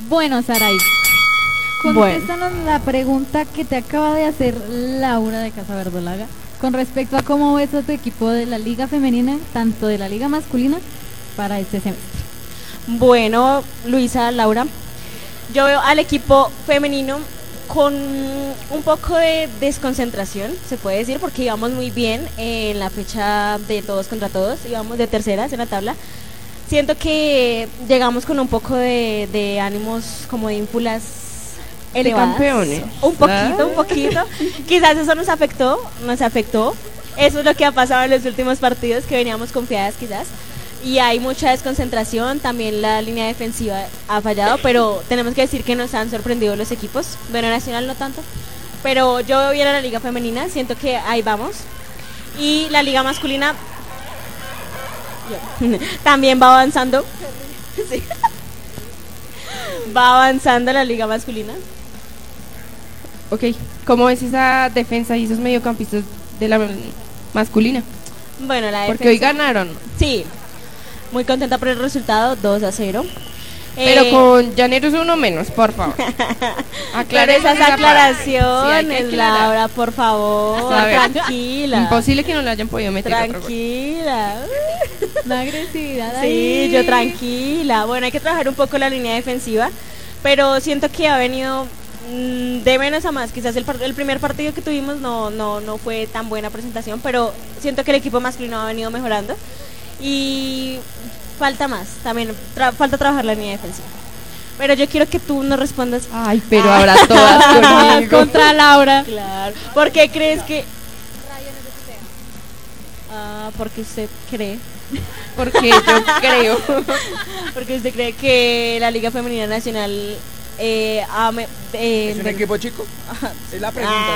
Bueno, Saray, Bueno, contéstanos la pregunta que te acaba de hacer Laura de Casa Verdolaga con respecto a cómo ves a tu equipo de la liga femenina, tanto de la liga masculina, para este semestre. bueno, Luisa, Laura, yo veo al equipo femenino con un poco de desconcentración, se puede decir, porque íbamos muy bien en la fecha de todos contra todos, íbamos de terceras en la tabla. Siento que llegamos con un poco de ánimos como de ínfulas De elevadas. campeones. Un poquito, un poquito. Quizás eso nos afectó. Eso es lo que ha pasado en los últimos partidos, que veníamos confiadas quizás. Y hay mucha desconcentración, también la línea defensiva ha fallado, pero tenemos que decir que nos han sorprendido los equipos. Bueno, Nacional no tanto, pero yo veo bien a la liga femenina, siento que ahí vamos. Y la liga masculina también va avanzando. Sí. Va avanzando la liga masculina. Ok, ¿cómo ves esa defensa y esos mediocampistas de la masculina? Bueno, la Porque hoy defensa- ganaron, Sí, muy contenta por el resultado, 2-0. pero con Llaneros uno menos, por favor. Claro, Aclaremos esas esa parte. Sí, hay aclaraciones, que aclarar. Laura, por favor, A ver. tranquila. Imposible que no le hayan podido meter otro gol. Tranquila. La agresividad Sí, ahí. yo tranquila. Bueno, hay que trabajar un poco la línea defensiva, pero siento que ha venido de menos a más. Quizás el primer partido que tuvimos no fue tan buena presentación, pero siento que el equipo masculino ha venido mejorando y falta más. También falta trabajar la línea defensiva. Pero yo quiero que tú nos respondas. Ay, pero ahora todas conmigo. Contra Laura. Claro. ¿Por qué crees que...? Porque usted cree. Porque yo creo. Porque usted cree que la Liga Femenina Nacional ¿Es un equipo chico? Es la pregunta.